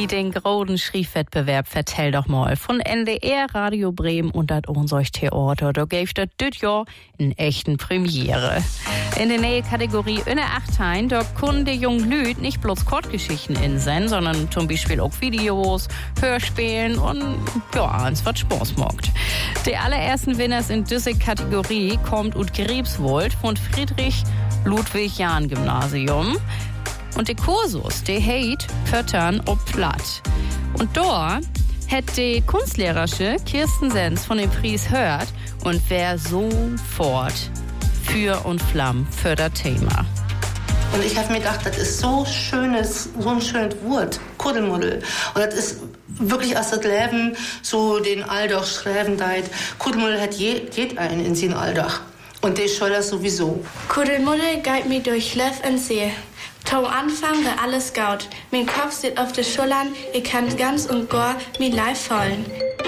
Wie den großen Schriefwettbewerb Vertell doch mal von NDR, Radio Bremen und das unser Theater. Da gäbe das dit Jahr in echten Premiere. In der nähe Kategorie Inne Achtein, da können die jungen Lüd nicht bloß Kurzgeschichten insenden, sondern zum Beispiel auch Videos, Hörspielen und ja, eins was Spaß macht. Die allerersten Winners in dieser Kategorie kommt ut Griebswold von Friedrich-Ludwig-Jahn-Gymnasium. Und der Kursus, der heißt Pöttern ob Platt. Und da hat die Kunstlehrerin Kirsten Sens von dem Preis hört und wer sofort für und Flamm für das Thema. Und ich habe mir gedacht, das ist so ein schönes Wort, Kuddelmuddel. Und das ist wirklich aus das Leben so den Aldach schreiben deit. Kuddelmuddel hat jed einen in sin Aldach. Und der soll das sowieso. Kuddelmuddel geht mir durch Löff und See. Zum Anfang war alles gut. Mein Kopf steht auf den Schultern, ich kann ganz und gar mein Leib fallen.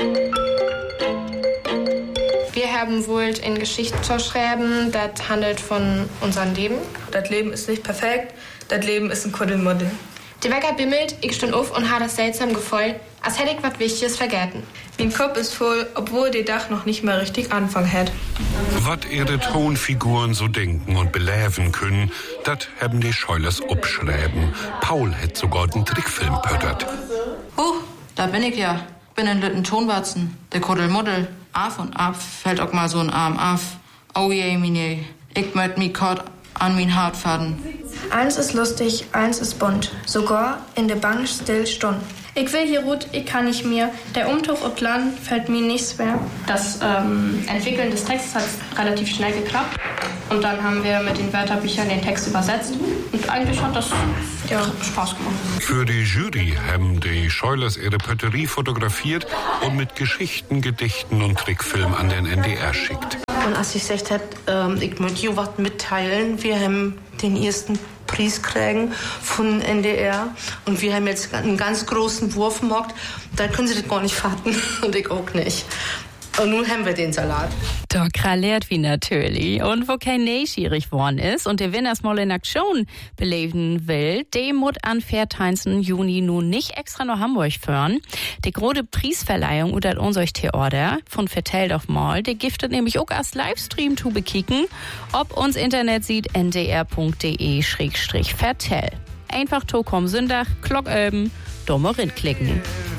Wir haben wohl in Geschichten zu schreiben, das handelt von unserem Leben. Das Leben ist nicht perfekt, das Leben ist ein Kuddelmuddel. Der Wecker bimmelt, ich stund auf und habe das seltsam Gefühl, als hätte ich was Wichtiges vergessen. Mein Kopf ist voll, obwohl der Dach noch nicht mal richtig anfangen hat. Was ihre Tonfiguren so denken und beläven können, das haben die Scheulers abschreiben. Paul hat sogar den Trickfilm pöttert. Da bin ich ja. Bin in lütten Tonwatzen. Der Kuddelmuddel. Af und ab fällt auch mal so ein Arm af. Oh je, mine. Ich möcht mi kort an min Haut faden. Eins ist lustig, eins ist bunt. Sogar in der Bank still stund. Ich will hier ruht, ich kann nicht mehr. Der Umtuch ob Land fällt mir nicht schwer. Das Entwickeln des Textes hat relativ schnell geklappt. Und dann haben wir mit den Wörterbüchern den Text übersetzt. Und eigentlich hat das Spaß gemacht. Für die Jury haben die Scheulers ihre Pötterie fotografiert und mit Geschichten, Gedichten und Trickfilm an den NDR schickt. Und als ich gesagt habe, ich möchte euch was mitteilen, wir haben den ersten Preis kriegen von NDR und wir haben jetzt einen ganz großen Wurf gemacht, da können sie das gar nicht fassen und ich auch nicht. Und nun haben wir den Salat. Da kralliert wie natürlich. Und wo kein neugierig worden ist und der Winners mal in Aktion beleben will, dem muss an 14. Juni nun nicht extra nach Hamburg fahren. Die große Preisverleihung oder unser Theater von Vertell doch mal, der giftet nämlich auch als Livestream zu bekicken, ob uns Internet sieht ndr.de/vertell. Einfach Tokom Sündach, Glock öben, dummer klicken.